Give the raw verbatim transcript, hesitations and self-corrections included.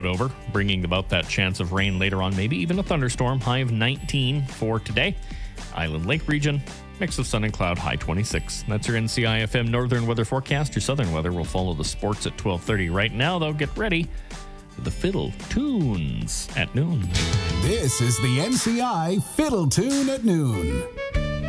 over, bringing about that chance of rain later on, maybe even a thunderstorm. High of nineteen for today. Island Lake region, mix of sun and cloud, high twenty-six. That's your N C I F M Northern Weather Forecast. Your southern weather will follow the sports at twelve thirty. Right now, though, get ready for the Fiddle Tunes at noon. This is the N C I Fiddle Tune at noon.